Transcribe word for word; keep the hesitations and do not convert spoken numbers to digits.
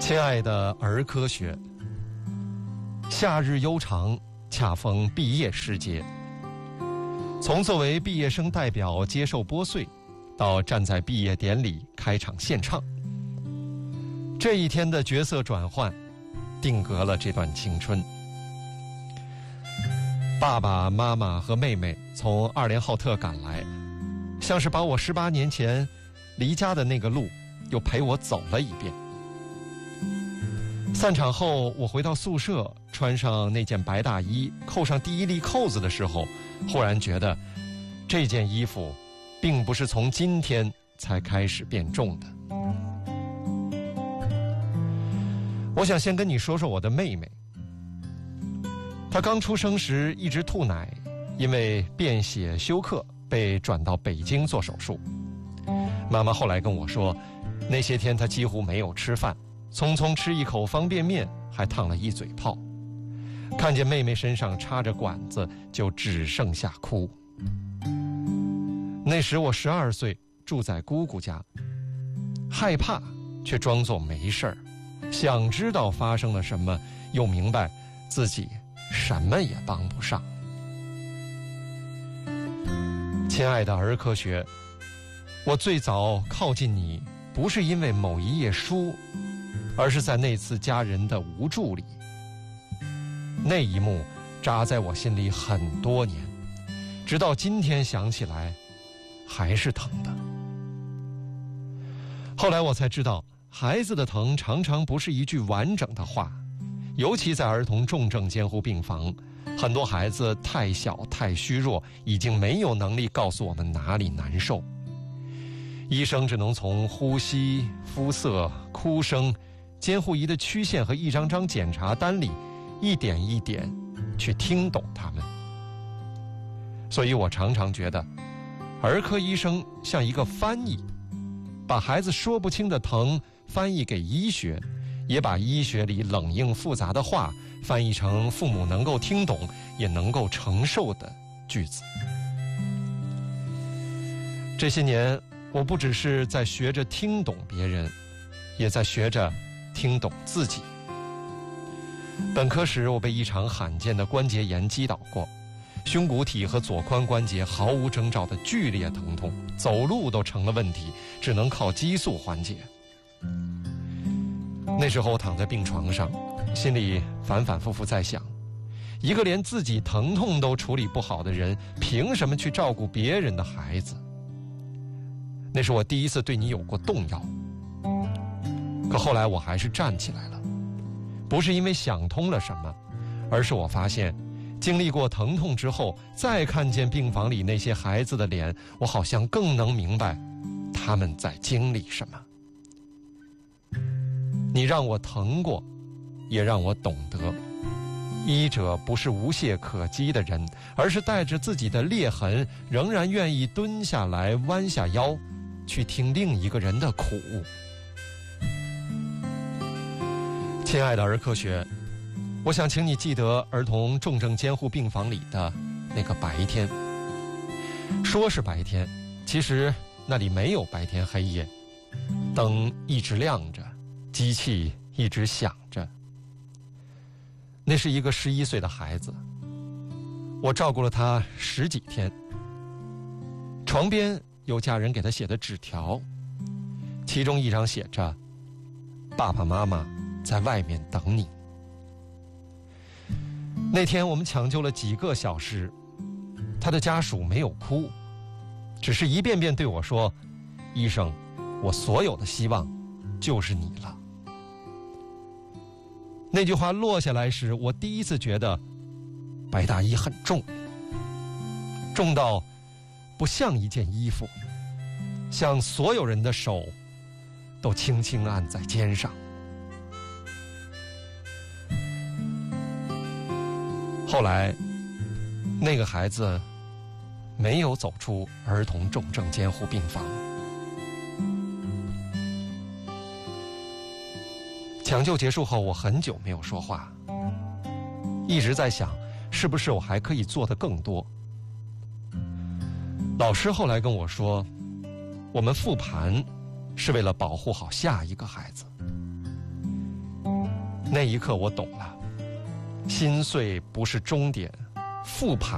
亲爱的儿科学，夏日悠长，恰逢毕业时节。从作为毕业生代表接受拨穗，到站在毕业典礼开场献唱，这一天的角色转换，定格了这段青春。爸爸妈妈和妹妹从二连浩特赶来，像是把我十八年前离家的那个路又陪我走了一遍。散场后，我回到宿舍，穿上那件白大衣，扣上第一粒扣子的时候，忽然觉得这件衣服并不是从今天才开始变重的。我想先跟你说说我的妹妹。她刚出生时一直吐奶，因为便血休克被转到北京做手术。妈妈后来跟我说，那些天她几乎没有吃饭，匆匆吃一口方便面，还烫了一嘴泡。看见妹妹身上插着管子，就只剩下哭。那时我十二岁，住在姑姑家，害怕却装作没事儿，想知道发生了什么，又明白自己什么也帮不上。亲爱的儿科学，我最早靠近你，不是因为某一页书，而是在那次家人的无助里。那一幕扎在我心里很多年，直到今天想起来还是疼的。后来我才知道，孩子的疼常常不是一句完整的话，尤其在儿童重症监护病房，很多孩子太小太虚弱，已经没有能力告诉我们哪里难受。医生只能从呼吸、肤色、哭声、监护仪的曲线和一张张检查单里一点一点去听懂他们。所以我常常觉得儿科医生像一个翻译，把孩子说不清的疼翻译给医学，也把医学里冷硬复杂的话翻译成父母能够听懂也能够承受的句子。这些年我不只是在学着听懂别人，也在学着听懂自己。本科时我被一场罕见的关节炎击倒过，胸骨体和左髋关节毫无征兆的剧烈疼痛，走路都成了问题，只能靠激素缓解。那时候躺在病床上，心里反反复复在想，一个连自己疼痛都处理不好的人，凭什么去照顾别人的孩子？那是我第一次对你有过动摇。可后来我还是站起来了，不是因为想通了什么，而是我发现经历过疼痛之后，再看见病房里那些孩子的脸，我好像更能明白他们在经历什么。你让我疼过，也让我懂得，医者不是无懈可击的人，而是带着自己的裂痕，仍然愿意蹲下来弯下腰去听另一个人的苦。亲爱的儿科学，我想请你记得儿童重症监护病房里的那个白天。说是白天，其实那里没有白天黑夜，灯一直亮着，机器一直响着。那是一个十一岁的孩子，我照顾了他十几天。床边有家人给他写的纸条，其中一张写着：爸爸妈妈在外面等你。那天我们抢救了几个小时，他的家属没有哭，只是一遍遍对我说：医生，我所有的希望就是你了。那句话落下来时，我第一次觉得白大衣很重，重到不像一件衣服，像所有人的手都轻轻按在肩上。后来那个孩子没有走出儿童重症监护病房。抢救结束后，我很久没有说话，一直在想，是不是我还可以做得更多。老师后来跟我说，我们复盘是为了保护好下一个孩子。 那一刻我懂了，心碎不是终点，复盘